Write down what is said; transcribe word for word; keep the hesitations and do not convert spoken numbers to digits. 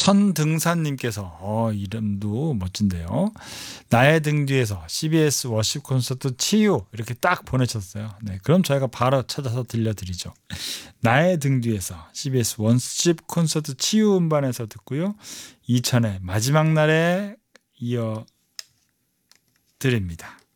천등산님께서 어, 이름도 멋진데요. 나의 등 뒤에서 씨비에스 워십 콘서트 치유 이렇게 딱 보내셨어요. 네, 그럼 저희가 바로 찾아서 들려드리죠. 나의 등 뒤에서 씨비에스 워십 콘서트 치유 음반에서 듣고요. 이천의 마지막 날에 이어 드립니다.